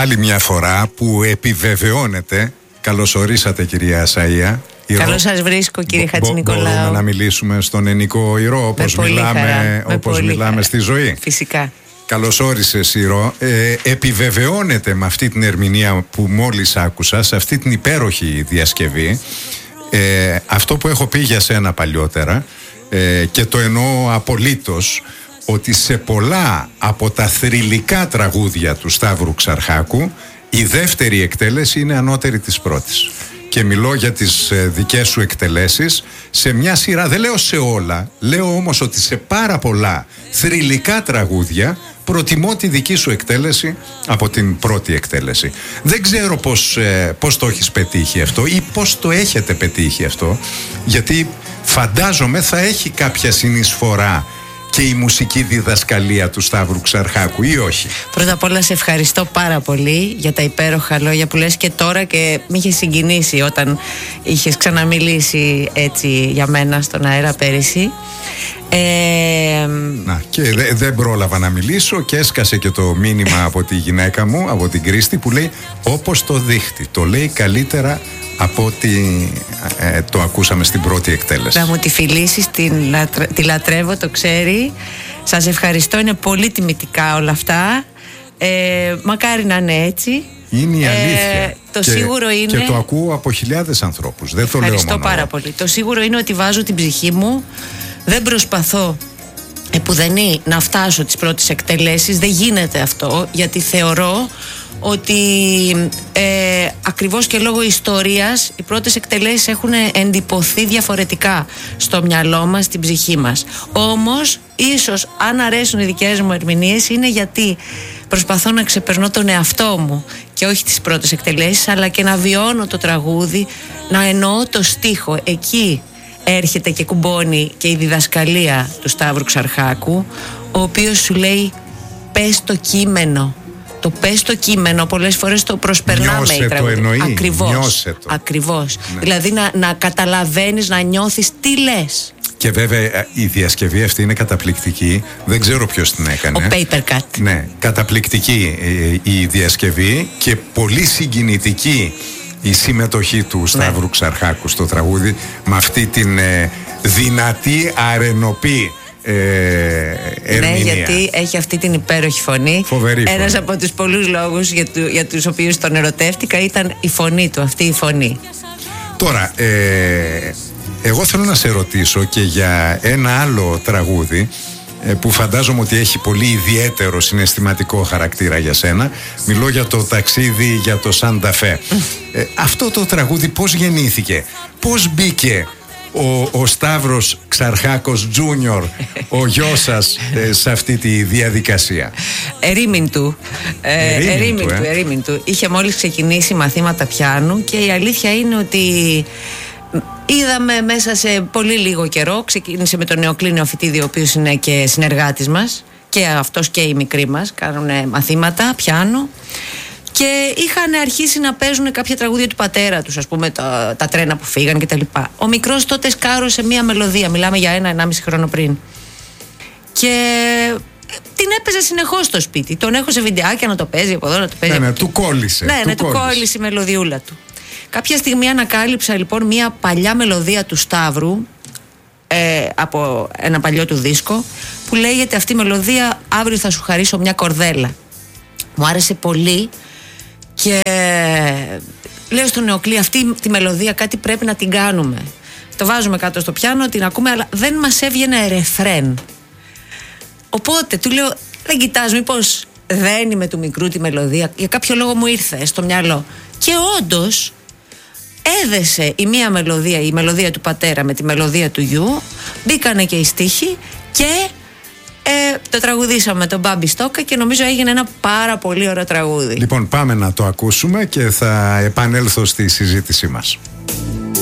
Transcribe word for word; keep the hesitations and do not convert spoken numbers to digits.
άλλη μια φορά που επιβεβαιώνεται. Καλώς ορίσατε, κυρία Ασαΐα. Καλώς σας βρίσκω, κύριε Χατζηνικολάου. Μπορούμε να μιλήσουμε στον Ενικό Ηρώ όπως μιλάμε, όπως μιλάμε στη ζωή? Φυσικά. Καλώς όρισες, Ηρώ. Ε, επιβεβαιώνεται με αυτή την ερμηνεία που μόλις άκουσα, σε αυτή την υπέροχη διασκευή, ε, αυτό που έχω πει για σένα παλιότερα, ε, και το εννοώ απολύτως, ότι σε πολλά από τα θρυλικά τραγούδια του Σταύρου Ξαρχάκου η δεύτερη εκτέλεση είναι ανώτερη της πρώτης. Και μιλώ για τις ε, δικές σου εκτελέσεις σε μια σειρά, δεν λέω σε όλα, λέω όμως ότι σε πάρα πολλά θρυλικά τραγούδια προτιμώ τη δική σου εκτέλεση από την πρώτη εκτέλεση. Δεν ξέρω πώς, ε, πώς το έχεις πετύχει αυτό ή πώς το έχετε πετύχει αυτό, γιατί φαντάζομαι θα έχει κάποια συνεισφορά και η μουσική διδασκαλία του Σταύρου Ξαρχάκου, ή όχι? Πρώτα απ' όλα σε ευχαριστώ πάρα πολύ για τα υπέροχα λόγια που λες και τώρα, και με είχε συγκινήσει όταν είχες ξαναμιλήσει έτσι για μένα στον αέρα πέρυσι. Ε... Να, και δεν δε πρόλαβα να μιλήσω και έσκασε και το μήνυμα από τη γυναίκα μου, από την Κρίστη, που λέει όπως το δείχτη. Το λέει καλύτερα από ότι ε, το ακούσαμε στην πρώτη εκτέλεση. Να μου τη φιλήσεις, τη, λατρε, τη λατρεύω, το ξέρει. Σας ευχαριστώ, είναι πολύ τιμητικά όλα αυτά. ε, Μακάρι να είναι έτσι. Είναι η αλήθεια. ε, Το και, σίγουρο είναι. Και το ακούω από χιλιάδες ανθρώπους. Δεν το Ευχαριστώ λέω μόνο πάρα εγώ. πολύ. Το σίγουρο είναι ότι βάζω την ψυχή μου. Δεν προσπαθώ επουδενή να φτάσω τις πρώτες εκτελέσεις. Δεν γίνεται αυτό, γιατί θεωρώ ότι ε, ακριβώς και λόγω ιστορίας οι πρώτες εκτελέσεις έχουν εντυπωθεί διαφορετικά στο μυαλό μας, στην ψυχή μας. Όμως ίσως αν αρέσουν οι δικές μου ερμηνείες είναι γιατί προσπαθώ να ξεπερνώ τον εαυτό μου και όχι τις πρώτες εκτελέσεις, αλλά και να βιώνω το τραγούδι, να εννοώ το στίχο. Εκεί έρχεται και κουμπώνει και η διδασκαλία του Σταύρου Ξαρχάκου, ο οποίος σου λέει πες το κείμενο. Το πες το κείμενο, πολλές φορές το προσπερνάμε. Νιώσε η τραγούδι. το εννοεί. Ακριβώς, Νιώσε το. Ακριβώς. Ναι. Δηλαδή να, να καταλαβαίνεις, να νιώθεις τι λες. Και βέβαια η διασκευή αυτή είναι καταπληκτική. Δεν ξέρω ποιος την έκανε. Ο Paper Cut. Ναι, καταπληκτική η διασκευή και πολύ συγκινητική η συμμετοχή του Σταύρου ναι. Ξαρχάκου στο τραγούδι, με αυτή την ε, δυνατή αρενοπή ε, ερμηνεία. Ναι, γιατί έχει αυτή την υπέροχη φωνή. Φοβερή φωνή. Ένας από τους πολλούς λόγους για, του, για τους οποίους τον ερωτεύτηκα ήταν η φωνή του, αυτή η φωνή. Τώρα, ε, εγώ θέλω να σε ρωτήσω και για ένα άλλο τραγούδι που φαντάζομαι ότι έχει πολύ ιδιαίτερο συναισθηματικό χαρακτήρα για σένα. Μιλώ για το ταξίδι για το Σάντα Φε. ε, Αυτό το τραγούδι πώς γεννήθηκε? Πώς μπήκε ο, ο Σταύρος Ξαρχάκος Τζούνιορ, ο γιος σας, ε, σε αυτή τη διαδικασία? Ερήμην του. ε, Ερήμην Ερήμην του, του, ε. ερήμην του. Είχε μόλις ξεκινήσει μαθήματα πιάνου και η αλήθεια είναι ότι είδαμε μέσα σε πολύ λίγο καιρό, ξεκίνησε με τον Νεοκλή Νεοφυτίδη, ο οποίος είναι και συνεργάτης μας, και αυτός και οι μικροί μας κάνουν μαθήματα πιάνο, και είχαν αρχίσει να παίζουν κάποια τραγούδια του πατέρα τους, ας πούμε τα, τα τρένα που φύγαν κτλ. Ο μικρός τότε σκάρωσε μία μελωδία, μιλάμε για ένα ενάμιση χρόνο πριν, και την έπαιζε συνεχώς στο σπίτι. Τον έχω σε βιντεάκια να το παίζει από εδώ, να το παίζει. Ναι, από ναι, του κόλλησε. Ναι, του ναι, του κόλλησε η μελωδιούλα του. Κάποια στιγμή ανακάλυψα λοιπόν μια παλιά μελωδία του Σταύρου, ε, από ένα παλιό του δίσκο, που λέγεται αυτή η μελωδία «Αύριο θα σου χαρίσω μια κορδέλα». Μου άρεσε πολύ και λέω στον Νεοκλή, αυτή τη μελωδία κάτι πρέπει να την κάνουμε. Το βάζουμε κάτω στο πιάνο, την ακούμε, αλλά δεν μας έβγαινε ρεφρέν. Οπότε του λέω, δεν κοιτάς μήπως δεν είμαι του μικρού τη μελωδία? Για κάποιο λόγο μου ήρθε στο μυαλό. Και όντως έδεσε η μία μελωδία, η μελωδία του πατέρα με τη μελωδία του γιου, μπήκανε και οι στίχοι και ε, το τραγουδήσαμε με τον Μπάμπη Στόκα και νομίζω έγινε ένα πάρα πολύ ωραίο τραγούδι. Λοιπόν, πάμε να το ακούσουμε και θα επανέλθω στη συζήτησή μας.